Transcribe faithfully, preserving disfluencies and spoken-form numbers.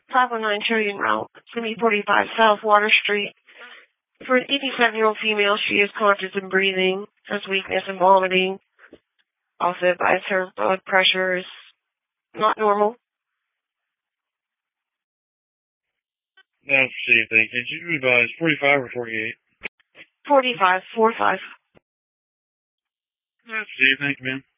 five oh nine Trillion Route. It's going to be forty-five South Water Street. For an eighty-seven-year-old female, she is conscious and breathing, has weakness and vomiting. Also advised her blood pressure is not normal. That's the same thing. Did you advise forty-five or forty-eight? forty-five, four five. That's the same thing, man.